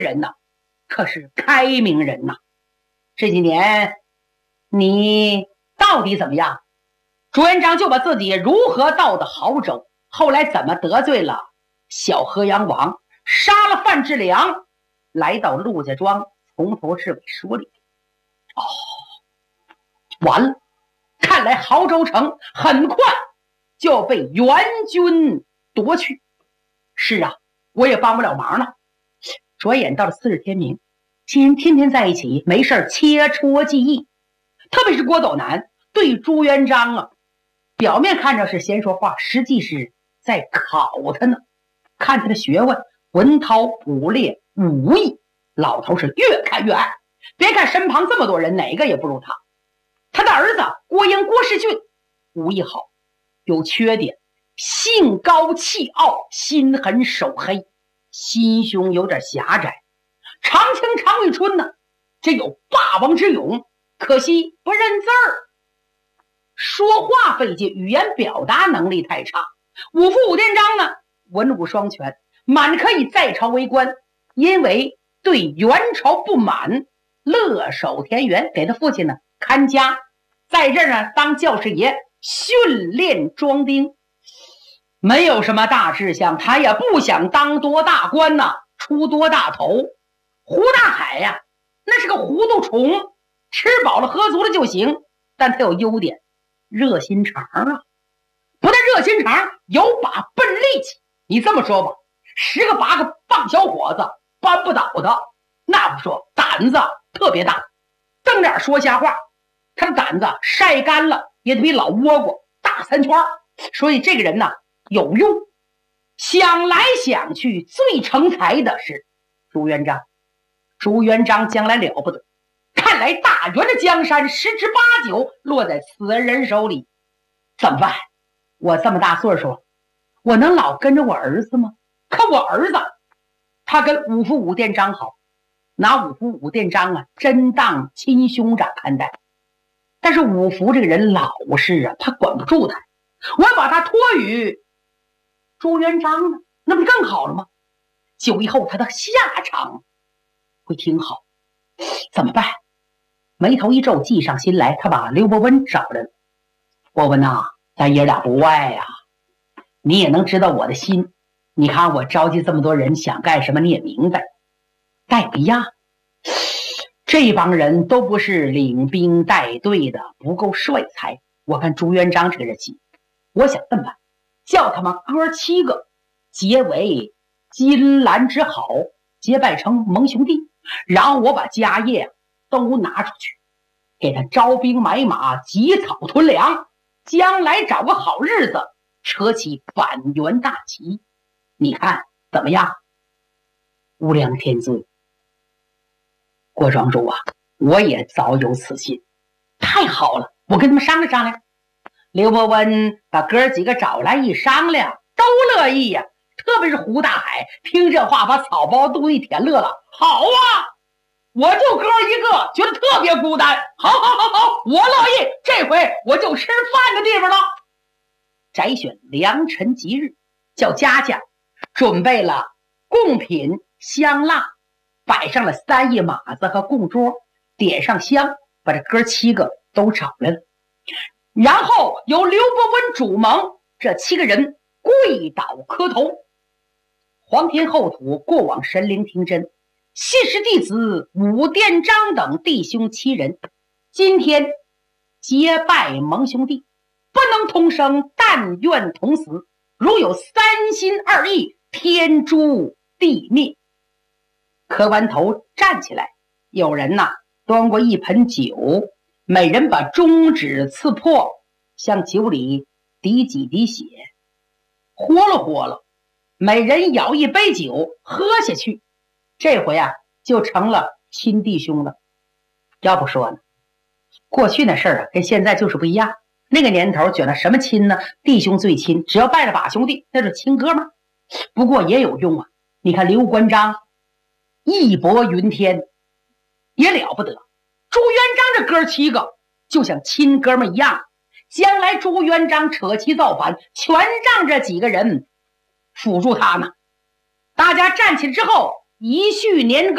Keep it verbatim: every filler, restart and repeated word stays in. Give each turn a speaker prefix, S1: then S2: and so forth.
S1: 人呐，可是开明人呐。这几年你到底怎么样？朱元璋就把自己如何到的亳州，后来怎么得罪了小河阳王，杀了范志良，来到陆家庄，从头至尾说了一遍。哦，完了，看来亳州城很快就被元军夺去。是啊，我也帮不了忙了。转眼到了次日天明，几人天天在一起，没事切磋技艺。特别是郭斗南对朱元璋啊，表面看着是闲说话，实际是在考他呢。看他的学问，文韬武略武艺，老头是越看越爱。别看身旁这么多人，哪个也不如他。他的儿子郭英郭士俊武艺好，有缺点，性高气傲，心狠手黑，心胸有点狭窄。常青常遇春呢，这有霸王之勇，可惜不认字儿，说话费劲，语言表达能力太差。五父武殿章呢，文武双全，满可以在朝为官，因为对元朝不满，乐守田园，给他父亲呢看家，在这儿呢当教师爷，训练庄丁，没有什么大志向，他也不想当多大官呐，出多大头。胡大海呀、啊，那是个糊涂虫，吃饱了喝足了就行，但他有优点，热心肠啊。不但热心肠，有把笨力气。你这么说吧，十个八个棒小伙子扳不倒他。那不说，胆子特别大，瞪脸说瞎话。他的胆子晒干了也得比老倭瓜大三圈。所以这个人呢有用。想来想去，最成才的是朱元璋。朱元璋将来了不得，看来大元的江山十之八九落在此人手里。怎么办？我这么大岁数了，我能老跟着我儿子吗？可我儿子他跟五福武殿章好，拿五福武殿章啊真当亲兄长看待。但是五福这个人老实啊，他管不住他，我要把他托与朱元璋呢，那不更好了吗？久以后他的下场会挺好。怎么办？眉头一皱，计上心来，他把刘伯温找来了。伯温呐，咱爷俩不外呀、啊，你也能知道我的心。你看我召集这么多人想干什么，你也明白。但有一样，这帮人都不是领兵带队的，不够帅才。我看朱元璋这个人行，我想这么办，叫他们哥七个结为金兰之好，结拜成盟兄弟，然后我把家业都拿出去，给他招兵买马，积草屯粮，将来找个好日子扯起反元大旗。你看怎么样？无量天尊，郭庄主啊，我也早有此心。太好了，我跟他们商量商量。刘伯温把哥几个找来一商量，都乐意呀、啊。特别是胡大海，听这话把草包肚里舔乐了。好啊，我就哥一个，觉得特别孤单。好好好好，我乐意。这回我就吃饭的地方了。摘选良辰吉日，叫家家准备了贡品香蜡，摆上了三叶马子和供桌，点上香，把这哥七个都找来了。然后由刘伯温主盟，这七个人跪倒磕头。皇天后土，过往神灵听真，信氏弟子武殿章等弟兄七人，今天结拜盟兄弟，不能同生，但愿同死。如有三心二意，天诛地灭。磕完头站起来，有人呐端过一盆酒，每人把中指刺破，向酒里滴几滴血，活了活了，每人舀一杯酒喝下去。这回啊就成了亲弟兄了。要不说呢，过去那事儿啊跟现在就是不一样。那个年头觉得什么亲呢？弟兄最亲，只要拜了把兄弟，那是亲哥们儿。不过也有用啊，你看刘关张义薄云天，也了不得。朱元璋这哥七个就像亲哥们一样，将来朱元璋扯旗造反，全仗这几个人辅助他呢。大家站起来之后， 一续年